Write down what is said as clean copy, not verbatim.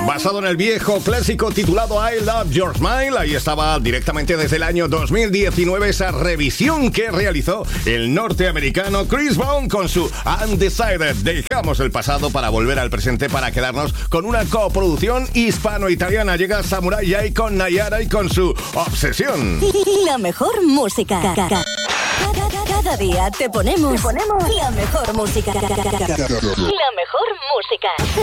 basado en el viejo clásico titulado I Love Your Smile. Ahí estaba directamente desde el año 2019 esa revisión que realizó el norteamericano Chris Brown con su Undecided. Dejamos el pasado para volver al presente, para quedarnos con una coproducción hispano-italiana. Llega Samurai Jay con Nayara y con su Obsesión. La mejor música. Cada día te ponemos la mejor música. La mejor música.